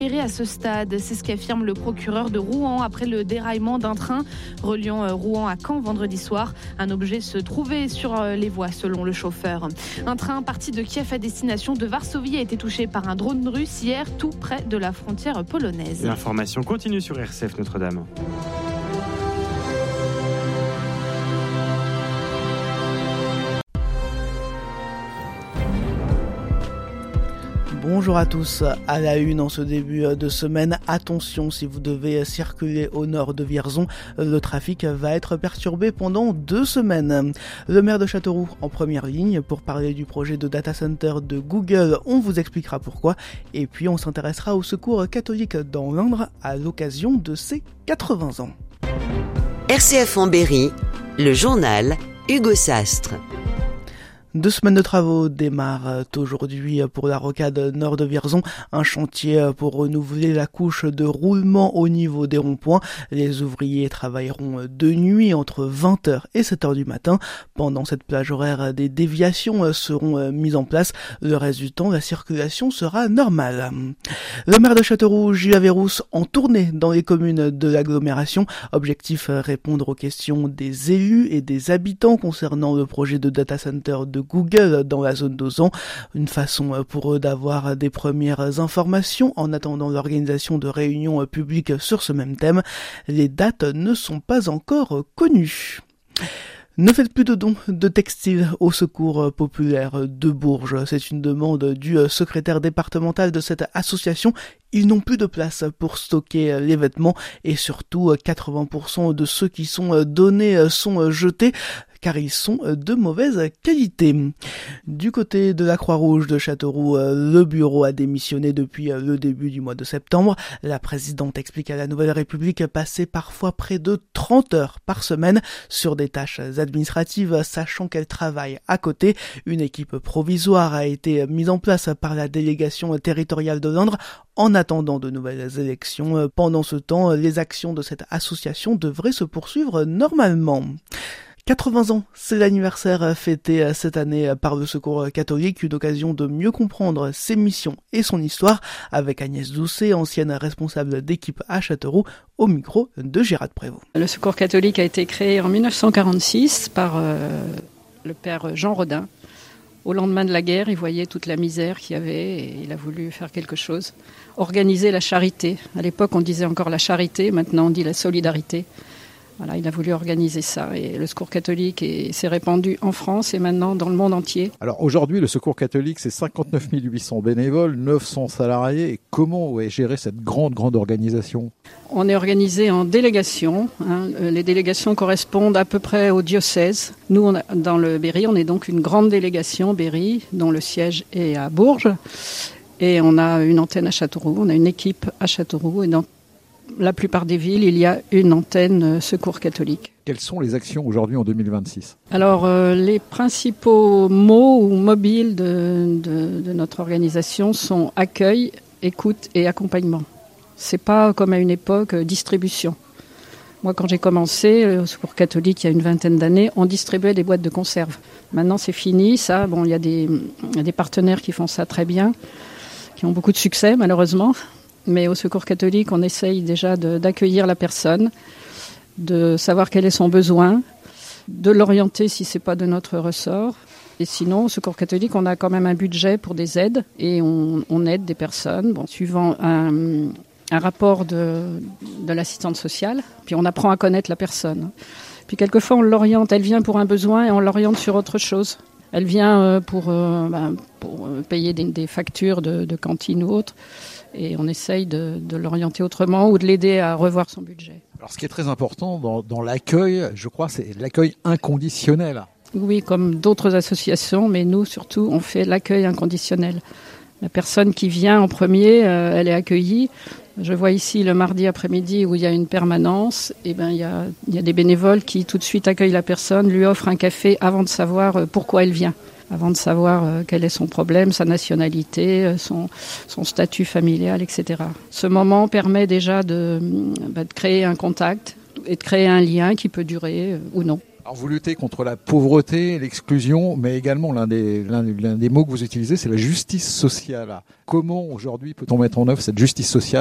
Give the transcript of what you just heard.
À ce stade, c'est ce qu'affirme le procureur de Rouen après le déraillement d'un train reliant Rouen à Caen vendredi soir. Un objet se trouvait sur les voies selon le chauffeur. Un train parti de Kiev à destination de Varsovie a été touché par un drone russe hier tout près de la frontière polonaise. L'information continue sur RCF Notre-Dame. Bonjour à tous, à la une en ce début de semaine, attention si vous devez circuler au nord de Vierzon, le trafic va être perturbé pendant 2 semaines. Le maire de Châteauroux en première ligne pour parler du projet de data center de Google, on vous expliquera pourquoi, et puis on s'intéressera au secours catholique dans l'Indre à l'occasion de ses 80 ans. RCF en Berry, le journal Hugo Sastre. 2 semaines de travaux démarrent aujourd'hui pour la rocade nord de Vierzon, un chantier pour renouveler la couche de roulement au niveau des ronds-points. Les ouvriers travailleront de nuit entre 20h et 7h du matin. Pendant cette plage horaire, des déviations seront mises en place. Le reste du temps, la circulation sera normale. Le maire de Châteauroux, Gilles Averrousse, en tournée dans les communes de l'agglomération. Objectif, répondre aux questions des élus et des habitants concernant le projet de data center de Google dans la zone d'Ozan, une façon pour eux d'avoir des premières informations en attendant l'organisation de réunions publiques sur ce même thème. Les dates ne sont pas encore connues. Ne faites plus de dons de textiles au Secours populaire de Bourges. C'est une demande du secrétaire départemental de cette association. Ils n'ont plus de place pour stocker les vêtements et surtout 80% de ceux qui sont donnés sont jetés car ils sont de mauvaise qualité. Du côté de la Croix-Rouge de Châteauroux, le bureau a démissionné depuis le début du mois de septembre. La présidente explique à la Nouvelle République passer parfois près de 30 heures par semaine sur des tâches administratives, sachant qu'elle travaille à côté. Une équipe provisoire a été mise en place par la délégation territoriale de l'Indre en attendant de nouvelles élections. Pendant ce temps, les actions de cette association devraient se poursuivre normalement. 80 ans, c'est l'anniversaire fêté cette année par le Secours catholique, une occasion de mieux comprendre ses missions et son histoire avec Agnès Doucet, ancienne responsable d'équipe à Châteauroux, au micro de Gérard Prévost. Le Secours catholique a été créé en 1946 par le père Jean Rodin. Au lendemain de la guerre, il voyait toute la misère qu'il y avait et il a voulu faire quelque chose. Organiser la charité. À l'époque, on disait encore la charité, maintenant on dit la solidarité. Voilà, il a voulu organiser ça et le Secours catholique s'est répandu en France et maintenant dans le monde entier. Alors aujourd'hui, le Secours catholique, c'est 59 800 bénévoles, 900 salariés. Et comment est gérée cette grande organisation ? On est organisé en délégations. Les délégations correspondent à peu près au diocèse. Nous, dans le Berry, on est donc une grande délégation Berry, dont le siège est à Bourges. Et on a une antenne à Châteauroux, on a une équipe à Châteauroux et dans la plupart des villes, il y a une antenne Secours catholique. Quelles sont les actions aujourd'hui en 2026 ? Alors, les principaux mots ou mobiles de notre organisation sont accueil, écoute et accompagnement. C'est pas comme à une époque distribution. Moi, quand j'ai commencé au Secours catholique il y a une vingtaine d'années, on distribuait des boîtes de conserve. Maintenant, c'est fini. Ça, bon, il y a des partenaires qui font ça très bien, qui ont beaucoup de succès malheureusement. Mais au Secours catholique, on essaye déjà d'accueillir la personne, de savoir quel est son besoin, de l'orienter si c'est pas de notre ressort. Et sinon, au Secours catholique, on a quand même un budget pour des aides et on aide des personnes, suivant un rapport de l'assistante sociale. Puis on apprend à connaître la personne. Puis quelquefois, on l'oriente. Elle vient pour un besoin et on l'oriente sur autre chose. Elle vient pour payer des factures de cantine ou autre. Et on essaye de l'orienter autrement ou de l'aider à revoir son budget. Alors ce qui est très important dans l'accueil, je crois, c'est l'accueil inconditionnel. Oui, comme d'autres associations, mais nous surtout, on fait l'accueil inconditionnel. La personne qui vient en premier, elle est accueillie. Je vois ici le mardi après-midi où il y a une permanence. Et il y a des bénévoles qui tout de suite accueillent la personne, lui offrent un café avant de savoir pourquoi elle vient. Avant de savoir quel est son problème, sa nationalité, son statut familial, etc. Ce moment permet déjà de créer un contact et de créer un lien qui peut durer ou non. Alors vous luttez contre la pauvreté, l'exclusion, mais également l'un des mots que vous utilisez, c'est la justice sociale. Comment aujourd'hui peut-on mettre en œuvre cette justice sociale